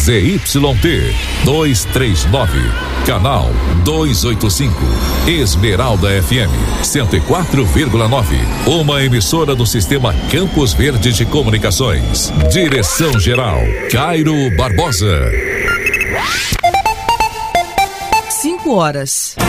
ZYT 239, canal 285, Esmeralda FM 104,9, uma emissora do Sistema Campos Verde de Comunicações. Direção-geral, Cairo Barbosa. 5 horas.